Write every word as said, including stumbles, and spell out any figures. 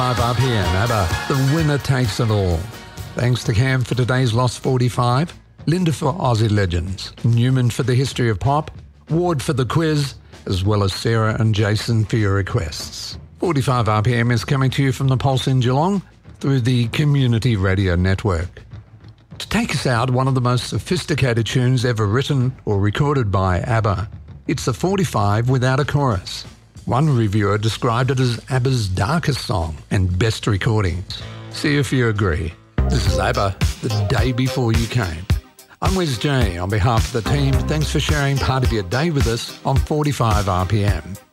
five R P M, ABBA, the winner takes it all. Thanks to Cam for today's Lost forty-five, Linda for Aussie Legends, Newman for the History of Pop, Ward for the quiz, as well as Sarah and Jason for your requests. forty-five R P M is coming to you from the Pulse in Geelong through the Community Radio Network. To take us out, one of the most sophisticated tunes ever written or recorded by ABBA. It's the forty-five without a chorus. One reviewer described it as ABBA's darkest song and best recordings. See if you agree. This is ABBA, The Day Before You Came. I'm Wes J. On behalf of the team, thanks for sharing part of your day with us on forty-five R P M.